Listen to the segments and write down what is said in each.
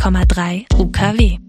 107,3 UKW.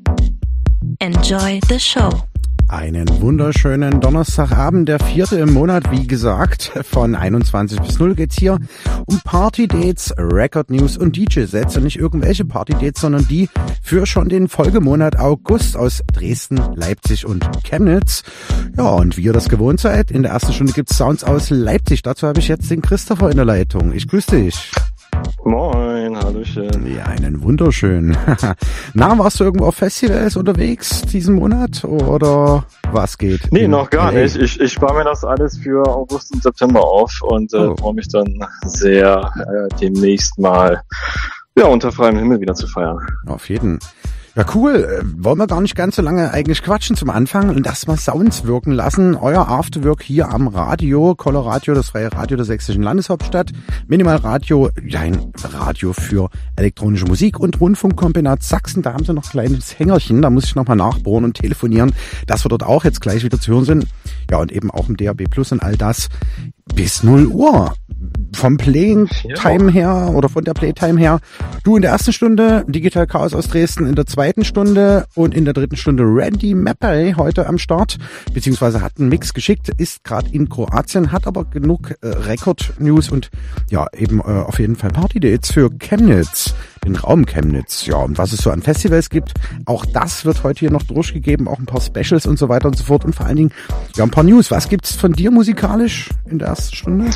Enjoy the show. Einen wunderschönen Donnerstagabend, der 4. im Monat, wie gesagt, von 21 bis 0 geht's hier um Party-Dates, Record-News und DJ-Sets. Und nicht irgendwelche Party-Dates, sondern die für schon den Folgemonat August aus Dresden, Leipzig und Chemnitz. Ja, und wie ihr das gewohnt seid, in der ersten Stunde gibt's Sounds aus Leipzig. Dazu habe ich jetzt den Christopher in der Leitung. Ich grüße dich. Moin, hallöchen. Ja, einen wunderschönen. Na, warst du irgendwo auf Festivals unterwegs diesen Monat oder was geht? Nee, noch gar nicht. Ich spare mir das alles für August und September auf und freue mich dann sehr demnächst mal unter freiem Himmel wieder zu feiern. Auf jeden. Ja, cool. Wollen wir gar nicht ganz so lange eigentlich quatschen zum Anfang und erstmal Sounds wirken lassen. Euer Afterwork hier am Radio, Coloradio, das freie Radio der sächsischen Landeshauptstadt. Minimalradio, ein Radio für elektronische Musik und Rundfunkkombinat Sachsen. Da haben sie noch ein kleines Hängerchen, da muss ich nochmal nachbohren und telefonieren, dass wir dort auch jetzt gleich wieder zu hören sind. Ja, und eben auch im DAB Plus und all das bis 0 Uhr. Vom Playtime her oder von der Playtime her. Du in der ersten Stunde Digital Chaos aus Dresden, in der zweiten Stunde und in der dritten Stunde Randy Mappey heute am Start, beziehungsweise hat einen Mix geschickt, ist gerade in Kroatien, hat aber genug Record-News und ja, eben auf jeden Fall Party-Dates für Chemnitz, den Raum Chemnitz. Ja, und was es so an Festivals gibt, auch das wird heute hier noch durchgegeben, auch ein paar Specials und so weiter und so fort und vor allen Dingen ja ein paar News. Was gibt's von dir musikalisch in der ersten Stunde?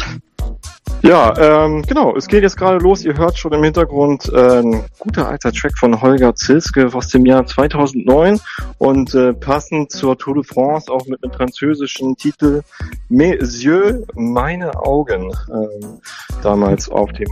Ja, genau, es geht jetzt gerade los, ihr hört schon im Hintergrund ein guter alter Track von Holger Zilske aus dem Jahr 2009 und passend zur Tour de France auch mit einem französischen Titel Mes yeux, meine Augen, damals auf der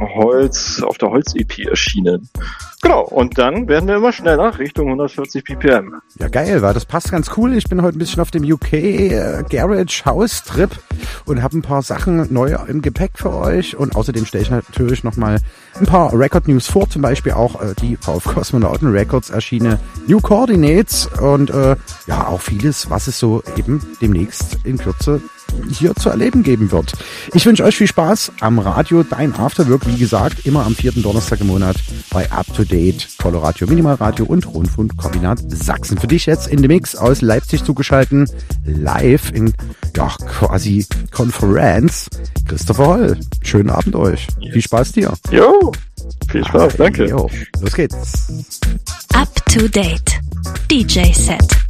Holz-EP erschienen. Genau, und dann werden wir immer schneller Richtung 140 ppm. Ja, geil, weil das passt ganz cool. Ich bin heute ein bisschen auf dem UK Garage House Trip und habe ein paar Sachen neu im Gepäck für euch. Und außerdem stelle ich natürlich nochmal ein paar Record News vor, zum Beispiel auch die VF Kosmonauten Records erschienene New Coordinates und ja, auch vieles, was es so eben demnächst in Kürze hier zu erleben geben wird. Ich wünsche euch viel Spaß am Radio, dein Afterwork, wie gesagt, immer am 4. Donnerstag im Monat bei Up to Date, Coloradio, Minimalradio und Rundfunkkombinat Sachsen. Für dich jetzt in dem Mix aus Leipzig zugeschalten, live in, ja, quasi Konferenz, Christopher Holl. Schönen Abend euch. Viel Spaß dir. Jo, viel Spaß, danke. Jo, los geht's. Up to Date. DJ Set.